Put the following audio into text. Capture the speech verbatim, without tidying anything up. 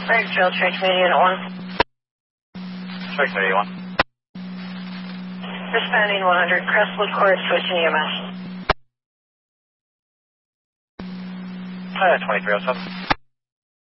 Springfield, Trace Media Unit one. Trace Media one. Responding one hundred, Crestwood Court, switching E M S. Uh, twenty-three oh seven.